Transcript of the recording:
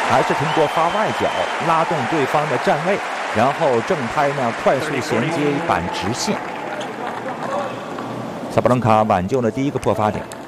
还是通过发外脚拉动对方的站位，然后正拍呢快速衔接板直线。萨布伦卡挽救了第一个破发点。